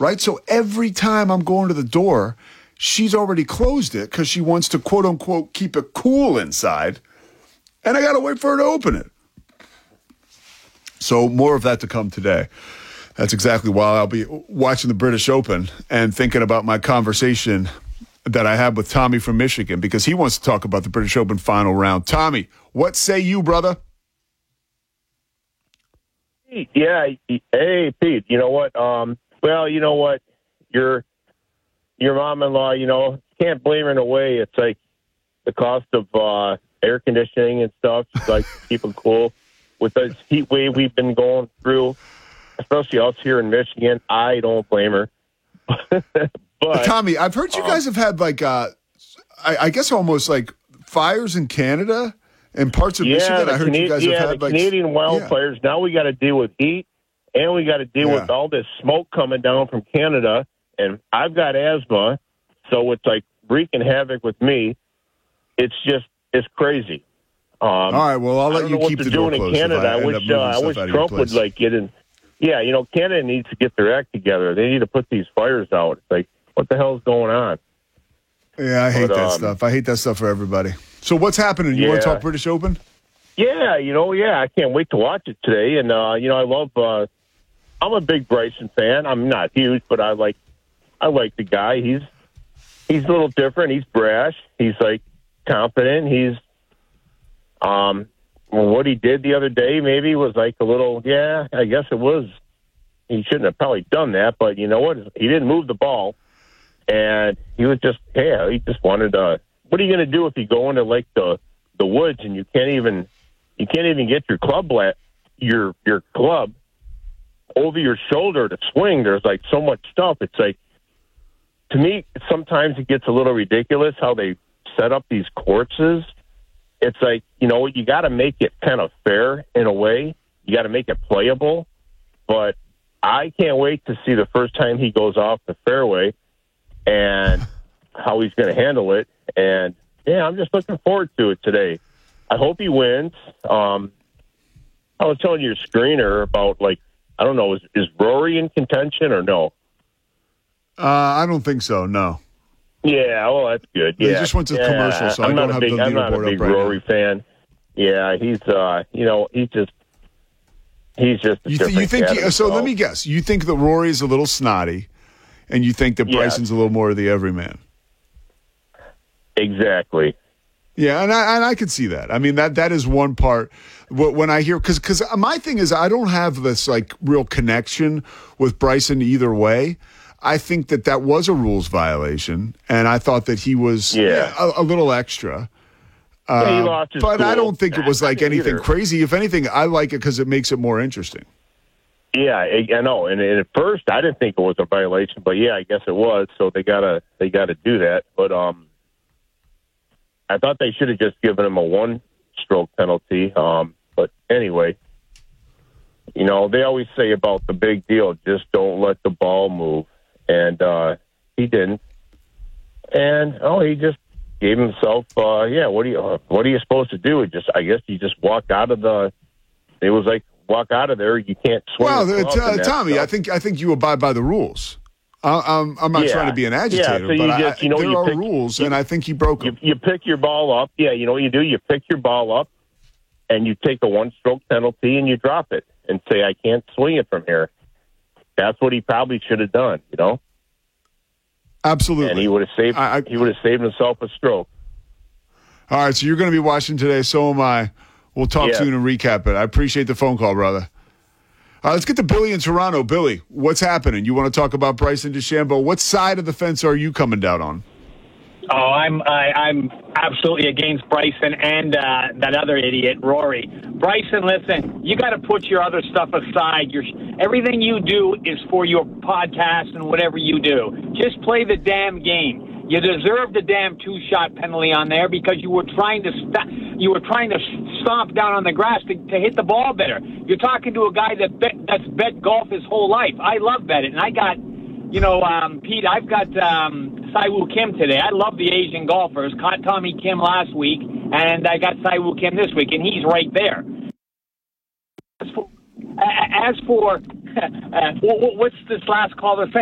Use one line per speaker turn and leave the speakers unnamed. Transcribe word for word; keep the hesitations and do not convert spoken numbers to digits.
right? So every time I'm going to the door, she's already closed it because she wants to, quote unquote, keep it cool inside. And I got to wait for her to open it. So more of that to come today. That's exactly why I'll be watching the British Open and thinking about my conversation that I had with Tommy from Michigan, because he wants to talk about the British Open final round. Tommy, what say you, brother?
Yeah, hey, Pete, you know what? Um, well, you know what? Your your mom-in-law, you know, can't blame her in a way. It's like the cost of uh, air conditioning and stuff. She's like, keep it cool. With the heat wave we've been going through, especially us here in Michigan, I don't blame her. But
Tommy, I've heard you
um,
guys have had like, uh, I, I guess almost like fires in Canada and parts of
yeah,
Michigan. I heard
Cana-
you guys
yeah,
have had
the
like
Canadian wildfires. Yeah. Now we got to deal with heat, and we got to deal
yeah.
with all this smoke coming down from Canada. And I've got asthma, so it's like wreaking havoc with me. It's just it's crazy. Um,
all right, well, I'll let you keep the door
closed. In Canada, I, I wish uh, I wish Trump would like get in. Yeah, you know, Canada needs to get their act together. They need to put these fires out. It's like, what the hell is going on?
Yeah, I hate
but,
that
um,
stuff. I hate that stuff for everybody. So what's happening? You
yeah.
want to talk British Open?
Yeah, you know, yeah, I can't wait to watch it today. And, uh, you know, I love, uh, I'm a big Bryson fan. I'm not huge, but I like, I like the guy. He's, he's a little different. He's brash. He's like confident. He's, um, well, what he did the other day maybe was like a little, yeah, I guess it was. He shouldn't have probably done that, but you know what? He didn't move the ball. And he was just, yeah, he just wanted to, what are you going to do if you go into like the, the woods and you can't even, you can't even get your club, your, your club over your shoulder to swing? There's like so much stuff. It's like, to me, sometimes it gets a little ridiculous how they set up these courses. It's like, you know, you got to make it kind of fair in a way. You got to make it playable. But I can't wait to see the first time he goes off the fairway and how he's going to handle it. And, yeah, I'm just looking forward to it today. I hope he wins. Um, I was telling your screener about, like, I don't know, is, is Rory in contention or no?
Uh, I don't think so, no.
Yeah, well, that's good. Yeah,
he just went to
yeah.
commercial, so
I'm
I don't
not
have
a big,
the
I'm not a
leaderboard
big
up right
Rory
now.
fan. Yeah, he's, uh, you know, he's just, he's just a
you, th- you think? He, so let me guess. You think that Rory's a little snotty, and you think that
yeah.
Bryson's a little more of the everyman.
Exactly.
Yeah, and I and I could see that. I mean, that that is one part. When I hear, because because my thing is, I don't have this like real connection with Bryson either way. I think that that was a rules violation, and I thought that he was
yeah.
yeah, a, a little extra.
Yeah, he
uh,
lost his
but
cool.
I don't think it was like anything
either.
crazy. If anything, I like it because it makes it more interesting.
Yeah, I, I know. And, and at first, I didn't think it was a violation, but yeah, I guess it was. So they gotta they gotta do that. But um, I thought they should have just given him a one-stroke penalty. Um, but anyway, you know, they always say about the big deal: just don't let the ball move. And uh, he didn't. And oh, he just gave himself. Uh, yeah, what do you uh, what are you supposed to do? It just I guess you just walked out of the. It was like walk out of there. You can't swing.
Well,
the
t- uh, Tommy,
stuff.
I think I think you abide by the rules. I, I'm I'm not
Yeah.
trying to be an agitator,
Yeah, so you
but
just,
I,
you know,
there
you
are
pick-
rules,
you-
and I think he broke them.
You, you pick your ball up. Yeah, you know what you do? You pick your ball up, and you take a one-stroke penalty, and you drop it, and say, I can't swing it from here. That's what he probably should have done, you know?
Absolutely.
And he would have saved
I, I,
he would have saved himself a stroke.
All right, so you're going to be watching today. So am I. We'll talk
Yeah.
soon and recap it. I appreciate the phone call, brother. All right, let's get to Billy in Toronto. Billy, what's happening? You want to talk about Bryson DeChambeau? What side of the fence are you coming down on?
Oh, I'm I, I'm absolutely against Bryson and uh, that other idiot, Rory. Bryson, listen, you got to put your other stuff aside. Your everything you do is for your podcast and whatever you do. Just play the damn game. You deserve the damn two-shot penalty on there because you were trying to st- you were trying to stomp down on the grass to, to hit the ball better. You're talking to a guy that bet, that's bet golf his whole life. I love betting, and I got. You know, um, Pete, I've got um, Siwoo Kim today. I love the Asian golfers. Caught Tommy Kim last week, and I got Siwoo Kim this week, and he's right there. As for, as for uh, what's this last caller saying?